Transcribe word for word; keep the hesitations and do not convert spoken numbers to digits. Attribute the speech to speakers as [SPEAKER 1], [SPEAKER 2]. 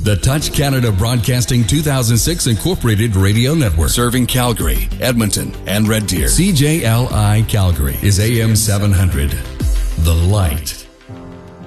[SPEAKER 1] The Touch Canada Broadcasting two thousand six Incorporated Radio Network. Serving Calgary, Edmonton, and Red Deer. C J L I Calgary is A M seven hundred. The Light.